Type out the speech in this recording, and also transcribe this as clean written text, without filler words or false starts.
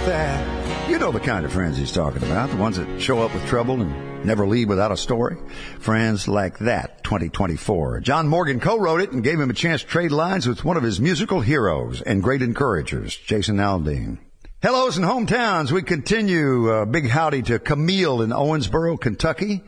that. You know the kind of friends he's talking about, the ones that show up with trouble and never leave without a story. Friends Like That, 2024. John Morgan co-wrote it and gave him a chance to trade lines with one of his musical heroes and great encouragers, Jason Aldean. Hellos and hometowns. We continue. Big howdy to Camille in Owensboro, Kentucky.